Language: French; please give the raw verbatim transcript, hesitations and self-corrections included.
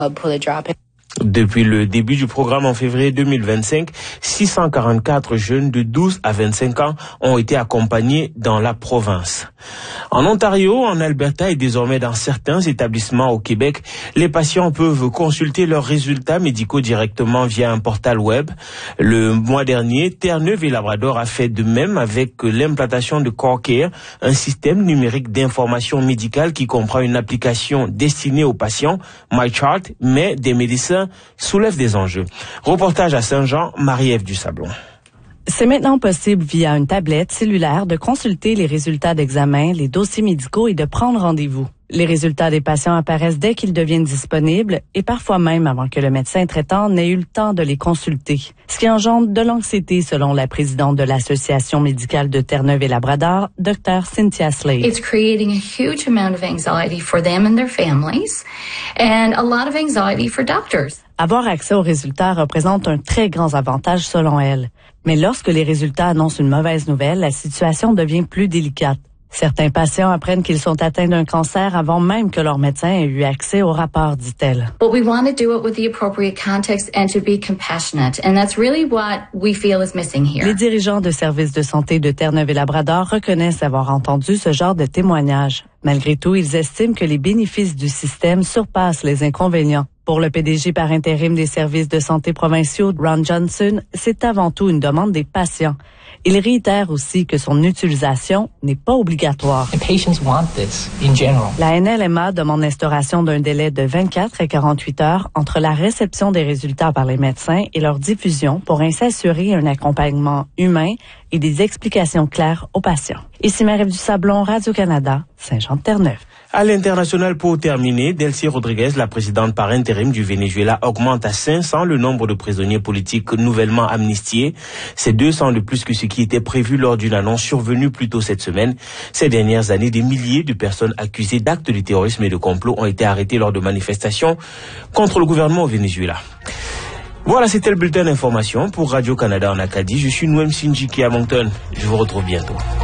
Depuis le début du programme en février deux mille vingt-cinq, six cent quarante-quatre jeunes de douze à vingt-cinq ans ont été accompagnés dans la province. En Ontario, en Alberta et désormais dans certains établissements au Québec, les patients peuvent consulter leurs résultats médicaux directement via un portal web. Le mois dernier, Terre-Neuve et Labrador a fait de même avec l'implantation de CoreCare, un système numérique d'information médicale qui comprend une application destinée aux patients, MyChart, mais des médecins soulève des enjeux. Reportage à Saint-Jean, Marie-Ève Dusablon. C'est maintenant possible via une tablette cellulaire de consulter les résultats d'examen, les dossiers médicaux et de prendre rendez-vous. Les résultats des patients apparaissent dès qu'ils deviennent disponibles et parfois même avant que le médecin traitant n'ait eu le temps de les consulter. Ce qui engendre de l'anxiété selon la présidente de l'Association médicale de Terre-Neuve et Labrador, Docteur Cynthia Slade. It's creating a huge amount of anxiety for them and their families and a lot of anxiety for doctors. Avoir accès aux résultats représente un très grand avantage selon elle. Mais lorsque les résultats annoncent une mauvaise nouvelle, la situation devient plus délicate. Certains patients apprennent qu'ils sont atteints d'un cancer avant même que leur médecin ait eu accès au rapport, dit-elle. But we want to do it with the appropriate context and to be compassionate, and that's really what we feel is missing here. Les dirigeants de services de santé de Terre-Neuve et Labrador reconnaissent avoir entendu ce genre de témoignages. Malgré tout, ils estiment que les bénéfices du système surpassent les inconvénients. Pour le P D G par intérim des services de santé provinciaux, Ron Johnson, c'est avant tout une demande des patients. Il réitère aussi que son utilisation n'est pas obligatoire. La N L M A demande l'instauration d'un délai de vingt-quatre à quarante-huit heures entre la réception des résultats par les médecins et leur diffusion pour ainsi assurer un accompagnement humain et des explications claires aux patients. Ici Marie-Ève Dusablon, Radio-Canada, Saint-Jean-de-Terre-Neuve. À l'international, pour terminer, Delcy Rodriguez, la présidente par intérim du Venezuela, augmente à cinq cents le nombre de prisonniers politiques nouvellement amnistiés. C'est deux cents de plus que ce qui était prévu lors d'une annonce survenue plus tôt cette semaine. Ces dernières années, des milliers de personnes accusées d'actes de terrorisme et de complot ont été arrêtées lors de manifestations contre le gouvernement au Venezuela. Voilà, c'était le bulletin d'information pour Radio-Canada en Acadie. Je suis Noem Sinjiki à Moncton. Je vous retrouve bientôt.